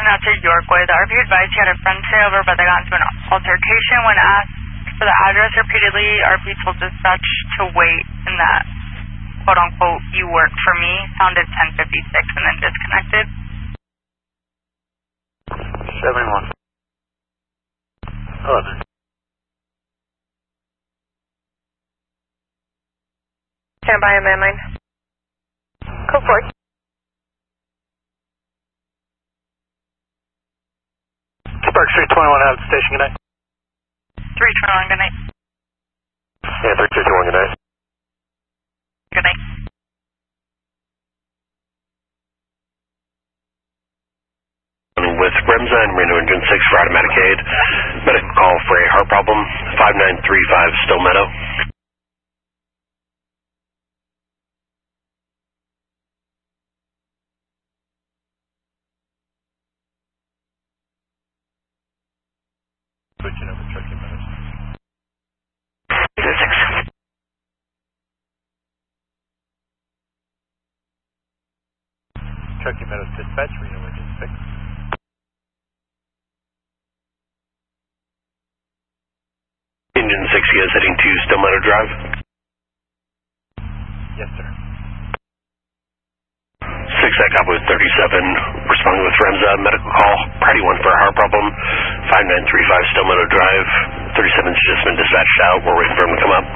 calling out to Yorkway. The RV advised he had a friend stay over, but they got into an altercation. When asked for the address repeatedly, RV told dispatch to wait, and that quote-unquote, "you work for me" sounded 1056 and then disconnected. 71. 11. Stand by a landline. Code 4. Spark 321 out of the station, good night. 321, good night. Yeah, 321, good night. Good night. With Remza and Reno Engine 6 for automatic aid. Medical call for a heart problem. 5935 Still Meadow. Switching over Truckee Meadows. 6. Truckee Meadows dispatch, Reno Engine 6. Engine 6 is heading to Still Meadow Drive. Yes, sir. 6 copy with 37, responding with Remza, medical call, priority 1 for a heart problem, 5935 Still Meadow Drive, 37's just been dispatched out, we're waiting for him to come up.